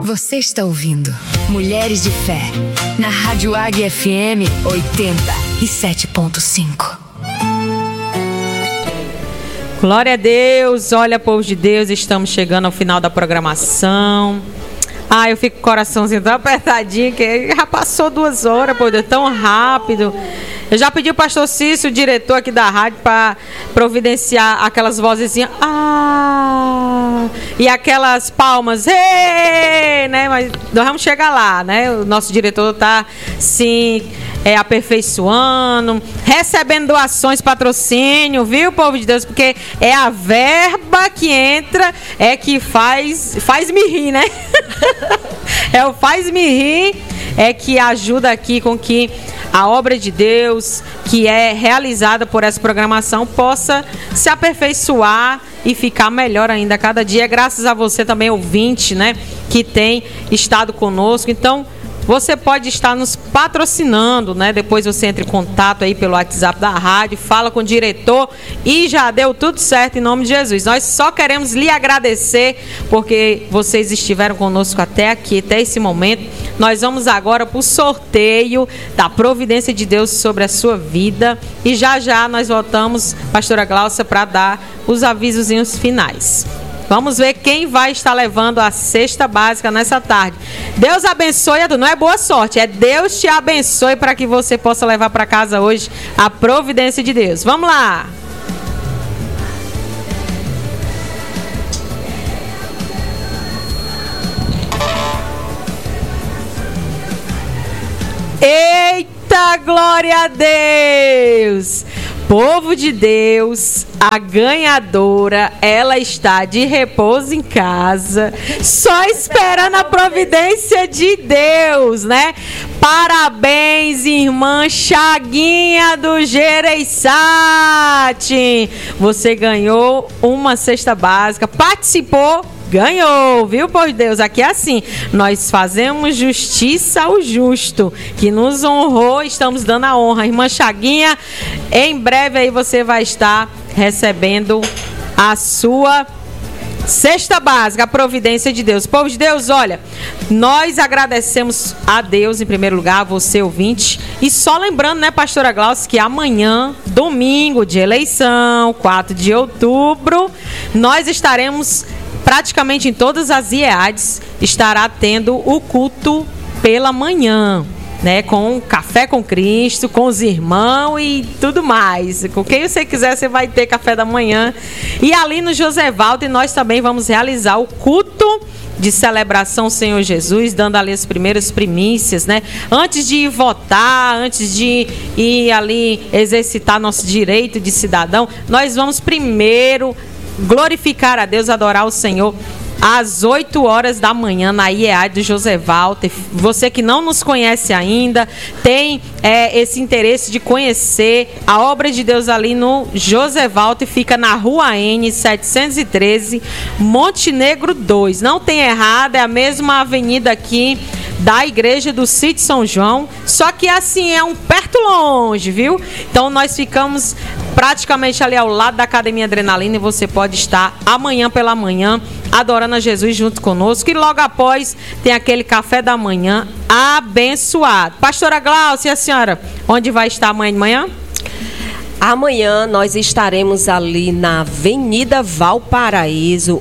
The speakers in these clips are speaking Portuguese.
Você está ouvindo Mulheres de Fé, na Rádio Águia FM 87.5. Glória a Deus, olha, povo de Deus, estamos chegando ao final da programação. Eu fico com o coraçãozinho tão apertadinho, que já passou 2 horas, pô, deu tão rápido. Eu já pedi o pastor Cício, o diretor aqui da rádio, para providenciar aquelas vozezinhas, e aquelas palmas, né? Mas nós vamos chegar lá, né? O nosso diretor está, sim, aperfeiçoando, recebendo doações, patrocínio, viu, povo de Deus? Porque é a verba que entra, que faz-me rir, né? O faz-me rir, que ajuda aqui com que a obra de Deus, que é realizada por essa programação, possa se aperfeiçoar e ficar melhor ainda a cada dia. Graças a você também, ouvinte, né, que tem estado conosco. Então, você pode estar nos patrocinando, né? Depois você entra em contato aí pelo WhatsApp da rádio, fala com o diretor e já deu tudo certo em nome de Jesus. Nós só queremos lhe agradecer porque vocês estiveram conosco até aqui, até esse momento. Nós vamos agora para o sorteio da providência de Deus sobre a sua vida e já nós voltamos, pastora Glaucia, para dar os avisozinhos finais. Vamos ver quem vai estar levando a cesta básica nessa tarde. Deus abençoe, não é boa sorte, é Deus te abençoe para que você possa levar para casa hoje a providência de Deus. Vamos lá! Eita, glória a Deus! Povo de Deus, a ganhadora, ela está de repouso em casa, só esperando a providência de Deus, né? Parabéns, irmã Chaguinha do Gereissati. Você ganhou uma cesta básica, participou, ganhou, viu, povo de Deus? Aqui é assim, nós fazemos justiça ao justo, que nos honrou, estamos dando a honra. Irmã Chaguinha, em breve aí você vai estar recebendo a sua cesta básica, a providência de Deus. Povo de Deus, olha, nós agradecemos a Deus em primeiro lugar, a você ouvinte, e só lembrando, né, pastora Glaucia, que amanhã, domingo de eleição, 4 de outubro, nós estaremos praticamente em todas as IEADs, estará tendo o culto pela manhã, né, com café com Cristo, com os irmãos e tudo mais. Com quem você quiser, você vai ter café da manhã. E ali no José Walter, nós também vamos realizar o culto de celebração ao Senhor Jesus, dando ali as primeiras primícias, né? Antes de ir votar, antes de ir ali exercitar nosso direito de cidadão, nós vamos primeiro glorificar a Deus, adorar o Senhor às 8 horas da manhã na IEA do José Walter. Você que não nos conhece ainda, tem esse interesse de conhecer a obra de Deus ali no José Walter, fica na Rua N 713, Montenegro 2. Não tem errado, é a mesma avenida aqui da igreja do Sítio São João, só que assim é um perto longe, viu? Então nós ficamos praticamente ali ao lado da Academia Adrenalina e você pode estar amanhã pela manhã adorando a Jesus junto conosco e logo após tem aquele café da manhã abençoado. Pastora Glaucia, e a senhora, onde vai estar amanhã de manhã? Amanhã nós estaremos ali na Avenida Valparaíso,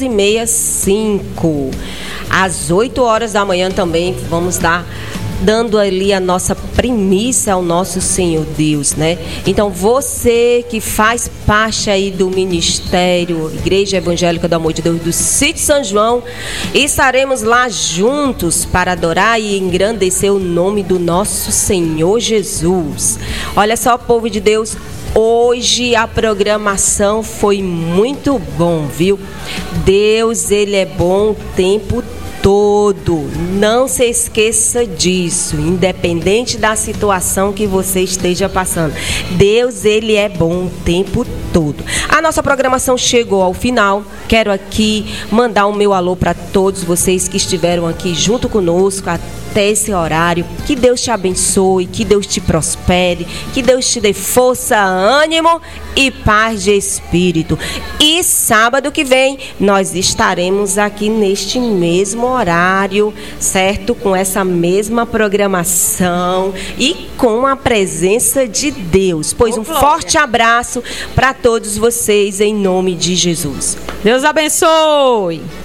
1165. Às 8 horas da manhã também vamos dando ali a nossa primícia ao nosso Senhor Deus, né? Então você que faz parte aí do ministério Igreja Evangélica do Amor de Deus do Sítio São João, estaremos lá juntos para adorar e engrandecer o nome do nosso Senhor Jesus. Olha só, povo de Deus, hoje a programação foi muito bom, viu? Deus, Ele é bom o tempo todo. Não se esqueça disso, independente da situação que você esteja passando. Deus, Ele é bom o tempo todo. A nossa programação chegou ao final. Quero aqui mandar o meu alô para todos vocês que estiveram aqui junto conosco até esse horário. Que Deus te abençoe, que Deus te prospere, que Deus te dê força, ânimo e paz de espírito. E sábado que vem nós estaremos aqui neste mesmo horário, certo? Com essa mesma programação e com a presença de Deus. Pois um forte abraço para todos vocês em nome de Jesus. Deus abençoe.